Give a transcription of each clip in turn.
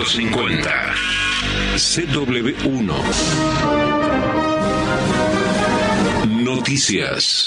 AM550. CW1. Noticias.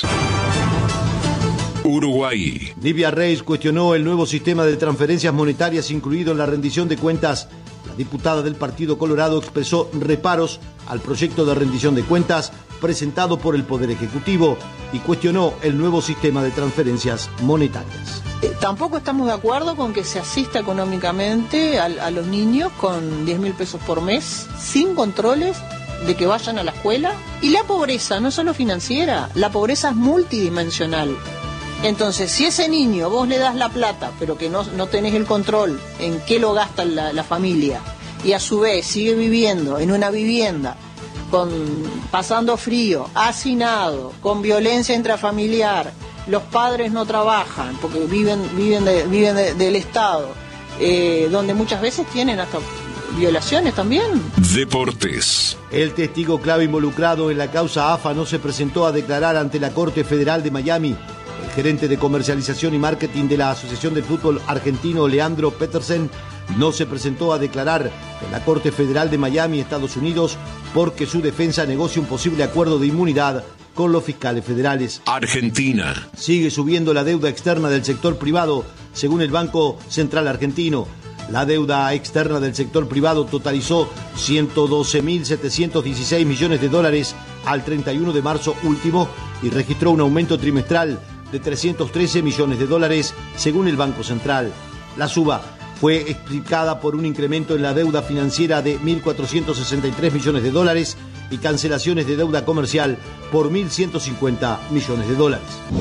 Uruguay. Livia Reis cuestionó el nuevo sistema de transferencias monetarias incluido en la rendición de cuentas. La diputada del Partido Colorado expresó reparos al proyecto de rendición de cuentas presentado por el Poder Ejecutivo y cuestionó el nuevo sistema de transferencias monetarias. Tampoco estamos de acuerdo con que se asista económicamente a los niños con 10.000 pesos por mes, sin controles de que vayan a la escuela. Y la pobreza no es solo financiera, la pobreza es multidimensional. Entonces, si ese niño vos le das la plata, pero que no tenés el control en qué lo gasta la familia, y a su vez sigue viviendo en una vivienda pasando frío, hacinado, con violencia intrafamiliar, los padres no trabajan porque viven del Estado, donde muchas veces tienen hasta violaciones también. Deportes. El testigo clave involucrado en la causa AFA no se presentó a declarar ante la Corte Federal de Miami. El gerente de comercialización y marketing de la Asociación del Fútbol Argentino, Leandro Petersen, no se presentó a declarar en la Corte Federal de Miami, Estados Unidos, porque su defensa negocia un posible acuerdo de inmunidad con los fiscales federales. Argentina. Sigue subiendo la deuda externa del sector privado, según el Banco Central Argentino. La deuda externa del sector privado totalizó 112.716 millones de dólares al 31 de marzo último y registró un aumento trimestral de 313 millones de dólares, según el Banco Central. La suba fue explicada por un incremento en la deuda financiera de 1.463 millones de dólares y cancelaciones de deuda comercial por 1.150 millones de dólares.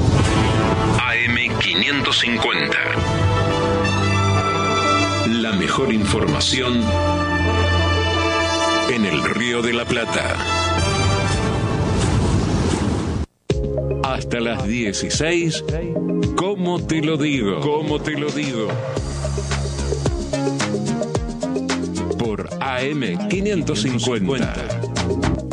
AM550. La mejor información en el Río de la Plata. Hasta las 16, ¿cómo te lo digo? ¿Cómo te lo digo? Por AM550.